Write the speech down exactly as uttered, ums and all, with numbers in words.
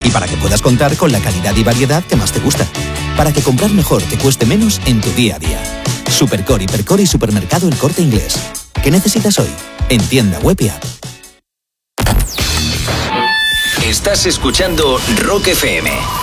Y para que puedas contar con la calidad y variedad que más te gusta. Para que comprar mejor te cueste menos en tu día a día. Supercore, Hipercore y Supermercado El Corte Inglés. ¿Qué necesitas hoy? En tienda web y app. Estás escuchando Rock F M.